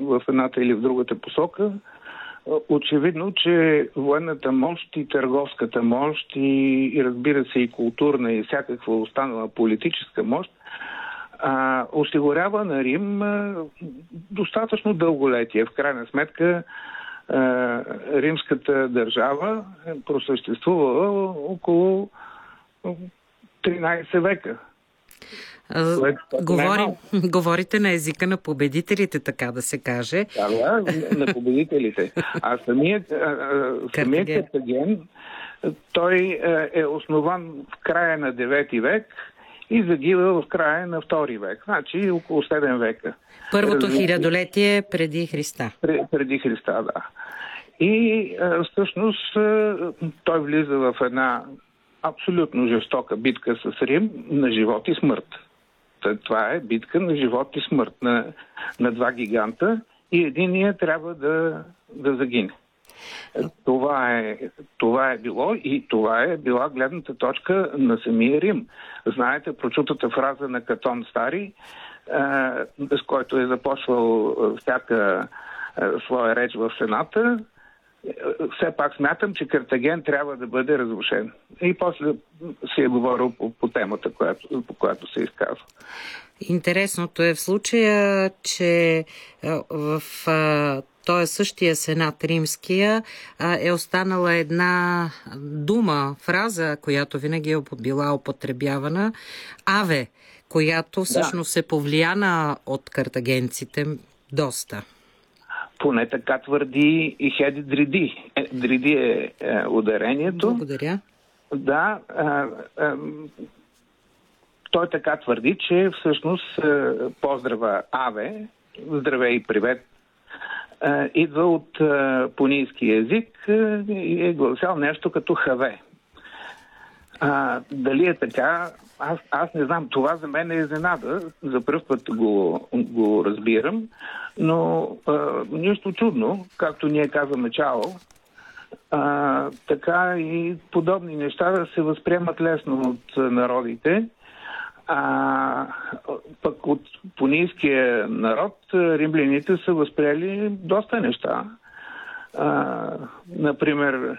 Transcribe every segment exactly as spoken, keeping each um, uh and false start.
в едната или в другата посока. Очевидно, че военната мощ и търговската мощ и, и разбира се и културна и всякаква останала политическа мощ а, осигурява на Рим а, достатъчно дълголетие. В крайна сметка а, римската държава просъществувала около тринайсет века. Говори, говорите на езика на победителите, така да се каже. Да, да, на победителите. А самият, самият Картаген, той е основан в края на девети век и загива в края на втори век. Значи около седем века. Първото Разви... хилядолетие преди Христа. Преди Христа, да. И всъщност той влиза в една абсолютно жестока битка с Рим на живот и смърт. Това е битка на живот и смърт на, на два гиганта и единият трябва да, да загине. Това е, това е било и това е била гледната точка на самия Рим. Знаете прочутата фраза на Катон Стари, с който е започвал всяка своя реч в Сената. Все пак смятам, че Картаген трябва да бъде разрушен. И после си е говорил по, по темата, която, по която се изказва. Интересното е в случая, че в този същия сенат римския е останала една дума, фраза, която винаги е била употребявана, аве, която всъщност да. е повлияна от картагенците доста. Поне така твърди и Хеди Дриди. Дриди е, е ударението. Благодаря. Да. А, а, той така твърди, че всъщност поздрава Аве, здравей и привет, а, идва от а, пунийски език а, и е гласял нещо като Хаве. А, дали е така, аз, аз не знам. Това за мен е изненада. За пръв път го, го разбирам. Но а, нищо чудно, както ние казваме чао, а, така и подобни неща да се възприемат лесно от народите. А пък от пунийския народ римляните са възприели доста неща. А, например,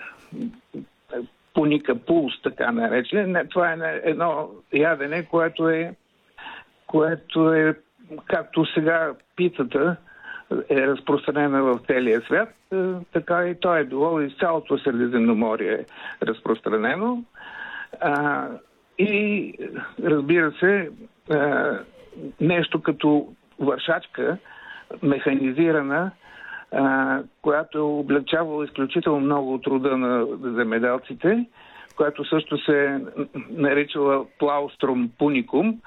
пуника пулс, така наречен. Не, това е едно ядене, което е, което е както сега пицата е разпространена в целия свят, така и то е било из цялото Средиземноморие е разпространено. А, и разбира се, а, нещо като вършачка, механизирана, а, която е облегчавала изключително много труда на земеделците, която също се наричала плауструм пуникум,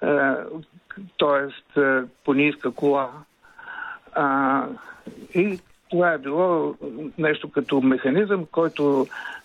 т.е. пунийска кола. А, и това е било нещо като механизъм, който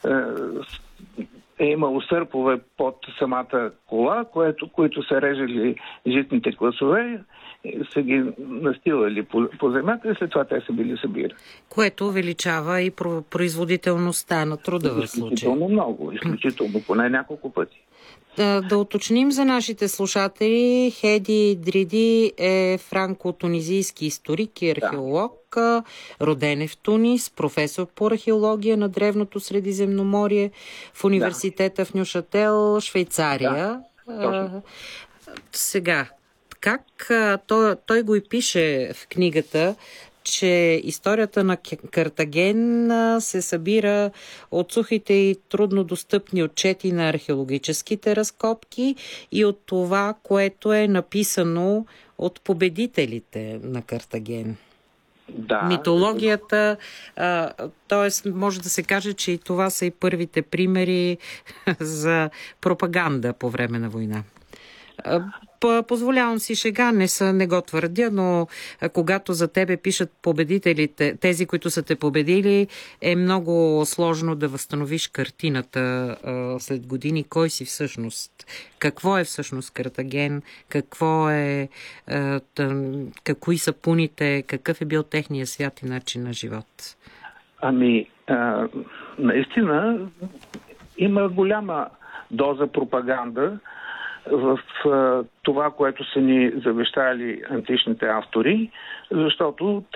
е, е имало сърпове под самата кола, което, които са режали житните класове, са ги настилали по, по земята и след това те са били събирани. Което увеличава и производителността на труда в случая. Изключително много, изключително, поне няколко пъти. Да, да уточним за нашите слушатели. Хеди Дриди е франко-тунизийски историк и археолог, да. Роден е в Тунис, професор по археология на Древното Средиземноморие в университета да. в Нюшател, Швейцария. Да. Сега, как той, той го и пише в книгата, че историята на Картаген се събира от сухите и трудно достъпни отчети на археологическите разкопки и от това, което е написано от победителите на Картаген. Да. Митологията, т.е. може да се каже, че и това са и първите примери за пропаганда по време на война. Позволявам си шега, не, са, не го твърдя, но когато за тебе пишат победителите, тези, които са те победили, е много сложно да възстановиш картината а, след години. Кой си всъщност? Какво е всъщност Картаген? Какво е, а, тъм, какви са пуните? Какъв е бил техния свят и начин на живот? Ами, а, наистина има голяма доза пропаганда в а, това, което са ни завещали античните автори, защото